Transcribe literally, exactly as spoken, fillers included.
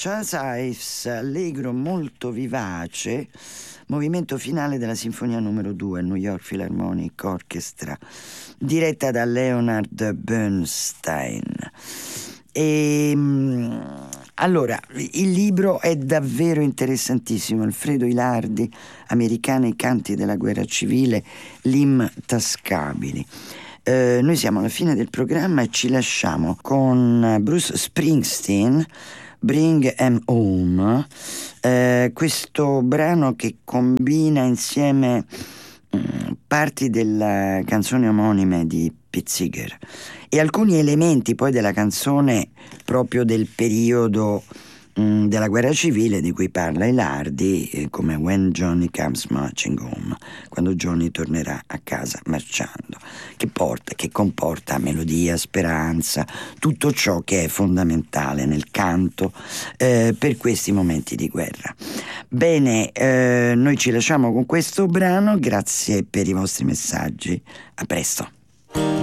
Charles Ives, allegro, molto vivace, movimento finale della Sinfonia numero due, New York Philharmonic Orchestra, diretta da Leonard Bernstein. E, allora, il libro è davvero interessantissimo. Alfredo Ilardi, Americana, i canti della guerra civile, l'imtascabili. Eh, noi siamo alla fine del programma e ci lasciamo con Bruce Springsteen, Bring 'Em Home, eh, questo brano che combina insieme mh, parti della canzone omonima di Pete Seeger e alcuni elementi poi della canzone proprio del periodo mh, della guerra civile di cui parla Ilardi, eh, come When Johnny Comes Marching Home, quando Johnny tornerà a casa marciando, che porta, che comporta melodia, speranza, tutto ciò che è fondamentale nel canto eh, per questi momenti di guerra. Bene, eh, noi ci lasciamo con questo brano, grazie per i vostri messaggi, a presto.